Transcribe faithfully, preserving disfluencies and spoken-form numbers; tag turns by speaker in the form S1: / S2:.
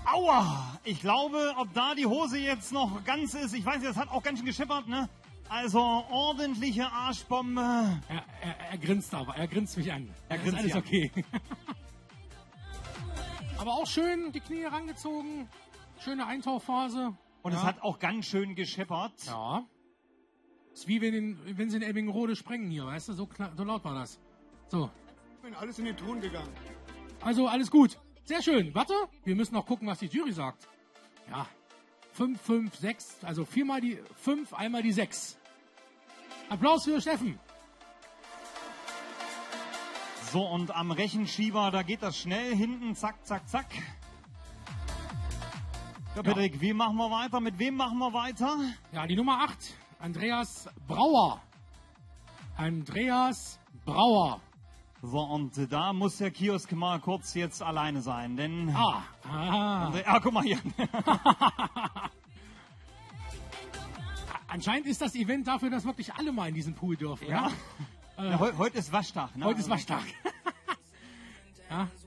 S1: Aua! Ich glaube, ob da die Hose jetzt noch ganz ist, ich weiß nicht, das hat auch ganz schön geschippert, ne? Also ordentliche Arschbombe.
S2: Er, er, er grinst aber, er grinst mich an.
S1: Er
S2: Das
S1: grinst
S2: ist alles
S1: dich
S2: okay. Aber auch schön die Knie rangezogen. Schöne Eintauchphase.
S1: Und
S2: ja.
S1: es hat auch ganz schön gescheppert.
S2: Ja. Ist wie wenn, in, wenn sie in Ebbingerode sprengen hier, weißt du? So, klar, so laut war das. So.
S3: Ich bin alles in den Ton gegangen.
S2: Also alles gut. Sehr schön. Warte, wir müssen noch gucken, was die Jury sagt. Ja. Fünf, fünf, sechs. Also viermal die fünf, einmal die sechs. Applaus für Steffen.
S1: So, und am Rechenschieber, da geht das schnell hinten, zack, zack, zack. Ja, Patrick, ja. Wie machen wir weiter? Mit wem machen wir weiter?
S2: Ja, die Nummer acht, Andreas Brauer. Andreas Brauer.
S1: So, und da muss der Kiosk mal kurz jetzt alleine sein, denn...
S2: Ah, ah.
S1: Andre ah guck mal hier.
S2: Anscheinend ist das Event dafür, dass wirklich alle mal in diesen Pool dürfen. Ja.
S1: ja? Äh, ja, heu, heute ist Waschtag. Ne?
S2: Heute ist Waschtag. Ja,